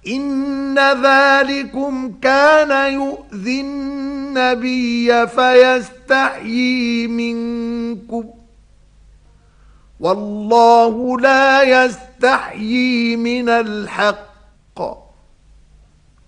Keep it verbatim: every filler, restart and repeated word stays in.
إن ذلكم كان يؤذي النبي فيستحيي منكم والله لا يستحيي من الحق